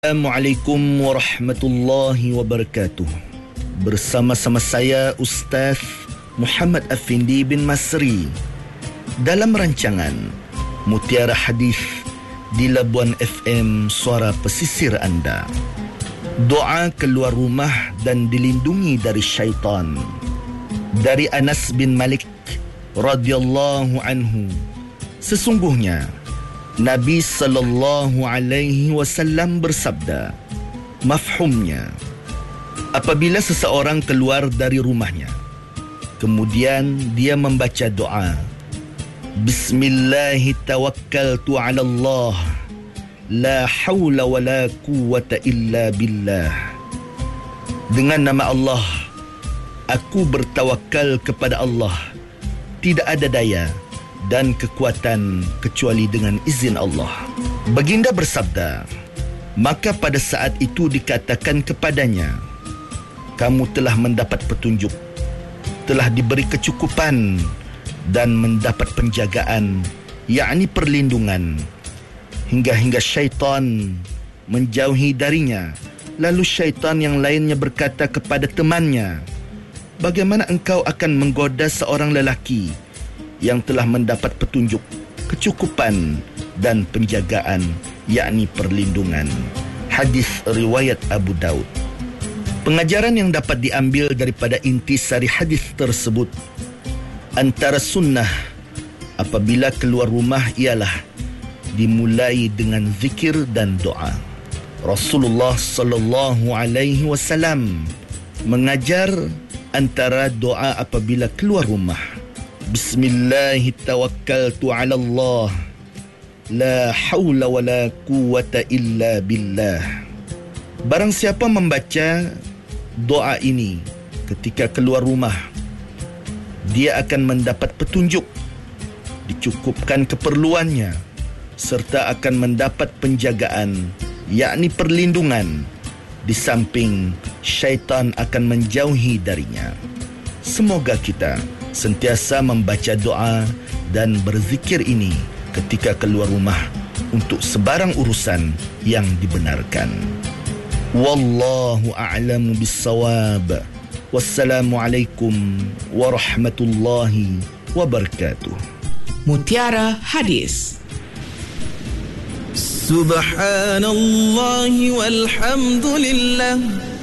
Assalamualaikum warahmatullahi wabarakatuh. Bersama-sama saya Ustaz Muhammad Afindi bin Masri dalam rancangan Mutiara Hadis di Labuan FM Suara Pesisir Anda. Doa keluar rumah dan dilindungi dari syaitan. Dari Anas bin Malik radhiyallahu anhu, sesungguhnya Nabi sallallahu alaihi wasallam bersabda, mafhumnya, apabila seseorang keluar dari rumahnya, kemudian dia membaca doa, Bismillahi tawakkaltu ala Allah, la hawla wa la quwwata illa billah. Dengan nama Allah, aku bertawakal kepada Allah, tidak ada daya dan kekuatan kecuali dengan izin Allah. Baginda bersabda, maka pada saat itu dikatakan kepadanya, kamu telah mendapat petunjuk, telah diberi kecukupan dan mendapat penjagaan, yakni perlindungan, hingga syaitan menjauhi darinya. Lalu syaitan yang lainnya berkata kepada temannya, bagaimana engkau akan menggoda seorang lelaki yang telah mendapat petunjuk, kecukupan dan penjagaan, yakni perlindungan. Hadis riwayat Abu Daud. Pengajaran yang dapat diambil daripada intisari hadis tersebut, antara sunnah apabila keluar rumah ialah dimulai dengan zikir dan doa. Rasulullah sallallahu alaihi wasallam mengajar antara doa apabila keluar rumah, Bismillahi tawakkaltu ala Allah, la hawla wa la quwwata illa billah. Barang siapa membaca doa ini ketika keluar rumah, dia akan mendapat petunjuk, dicukupkan keperluannya, serta akan mendapat penjagaan, yakni perlindungan, di samping syaitan akan menjauhi darinya. Semoga kita sentiasa membaca doa dan berzikir ini ketika keluar rumah untuk sebarang urusan yang dibenarkan. Wallahu a'lamu bis-shawab. Wassalamualaikum warahmatullahi wabarakatuh. Mutiara Hadis. Subhanallah walhamdulillah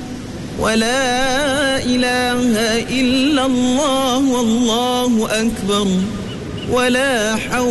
ولا إله إلا الله والله أكبر ولا حول